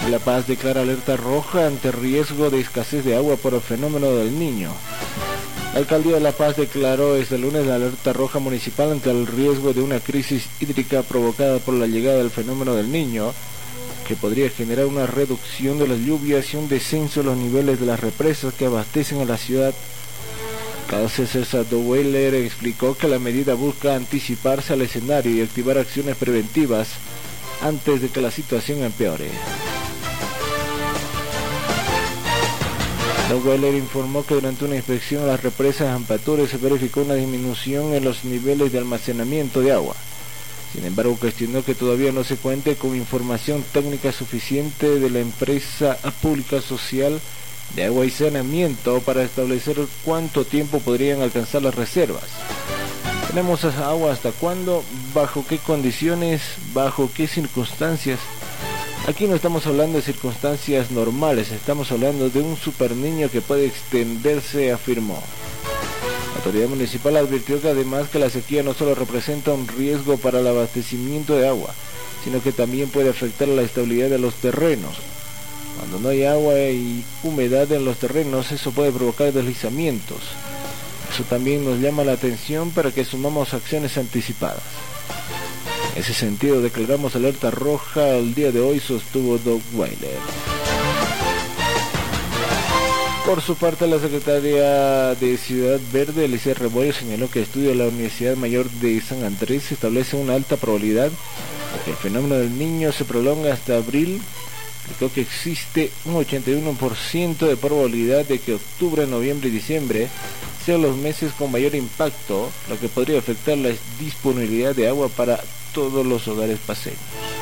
La Paz declara alerta roja ante riesgo de escasez de agua por el fenómeno del Niño. La Alcaldía de La Paz declaró este lunes la alerta roja municipal ante el riesgo de una crisis hídrica provocada por la llegada del fenómeno del Niño, que podría generar una reducción de las lluvias y un descenso de los niveles de las represas que abastecen a la ciudad. César Doweiler explicó que la medida busca anticiparse al escenario y activar acciones preventivas antes de que la situación empeore. Doweiler informó que durante una inspección a las represas Ampature se verificó una disminución en los niveles de almacenamiento de agua. Sin embargo, cuestionó que todavía no se cuente con información técnica suficiente de la empresa pública social de agua y saneamiento para establecer cuánto tiempo podrían alcanzar las reservas. ¿Tenemos esa agua hasta cuándo? ¿Bajo qué condiciones? ¿Bajo qué circunstancias? Aquí no estamos hablando de circunstancias normales, estamos hablando de un super niño que puede extenderse, afirmó. La autoridad municipal advirtió que además que la sequía no solo representa un riesgo para el abastecimiento de agua, sino que también puede afectar a la estabilidad de los terrenos. Cuando no hay agua y humedad en los terrenos, eso puede provocar deslizamientos. Eso también nos llama la atención para que sumamos acciones anticipadas. En ese sentido, declaramos alerta roja el día de hoy, sostuvo Doweiler. Por su parte, la secretaria de Ciudad Verde, Alicia Rebollo, señaló que el estudio de la Universidad Mayor de San Andrés establece una alta probabilidad de que el fenómeno del Niño se prolongue hasta abril. Explicó que existe un 81% de probabilidad de que octubre, noviembre y diciembre sean los meses con mayor impacto, lo que podría afectar la disponibilidad de agua para todos los hogares paseños.